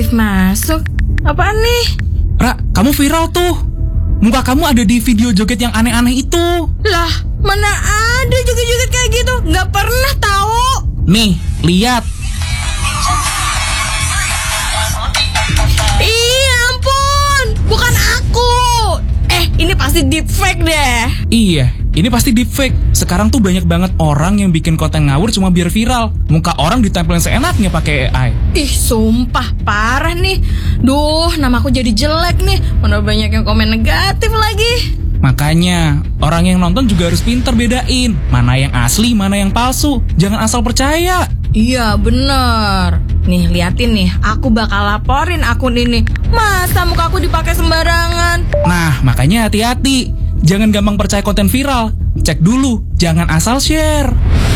negatif masuk. Apaan nih? Ra, kamu viral tuh. Muka kamu ada di video joget yang aneh-aneh itu. Lah, mana ada joget-joget kayak gitu? Nggak pernah tahu. Nih, lihat. Ih, ampun. Bukan aku. Ini pasti deepfake deh. Iya, ini pasti deepfake. Sekarang tuh banyak banget orang yang bikin konten ngawur cuma biar viral. Muka orang ditempelin seenaknya pakai AI. Ih, sumpah parah nih. Duh, namaku jadi jelek nih. Mana banyak yang komen negatif lagi. Makanya, orang yang nonton juga harus pinter bedain mana yang asli, mana yang palsu. Jangan asal percaya. Iya, bener. Nih, liatin nih. Aku bakal laporin akun ini. Masa muka aku dipakai sembarangan? Nah, makanya hati-hati. Jangan gampang percaya konten viral. Cek dulu, jangan asal share.